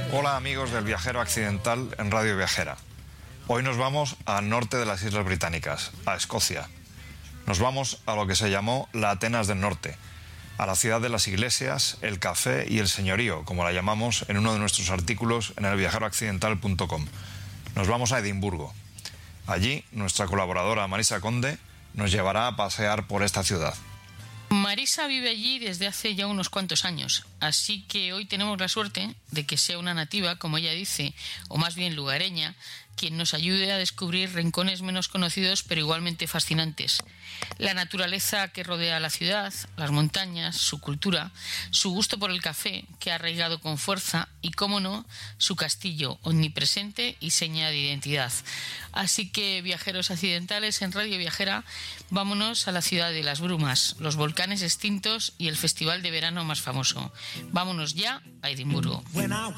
Hola amigos del Viajero Accidental en Radio Viajera. Hoy nos vamos al norte de las Islas Británicas, a Escocia. Nos vamos a lo que se llamó la Atenas del Norte, a la ciudad de las iglesias, el café y el señorío, como la llamamos en uno de nuestros artículos en elviajeroaccidental.com. Nos vamos a Edimburgo. Allí, nuestra colaboradora Marisa Conde nos llevará a pasear por esta ciudad. Marisa vive allí desde hace ya unos cuantos años, así que hoy tenemos la suerte de que sea una nativa, como ella dice, o más bien lugareña, quien nos ayude a descubrir rincones menos conocidos pero igualmente fascinantes. La naturaleza que rodea la ciudad, las montañas, su cultura, su gusto por el café, que ha arraigado con fuerza, y, cómo no, su castillo, omnipresente y seña de identidad. Así que, viajeros accidentales en Radio Viajera, vámonos a la ciudad de las brumas, los volcanes extintos y el festival de verano más famoso. Vámonos ya a Edimburgo. When I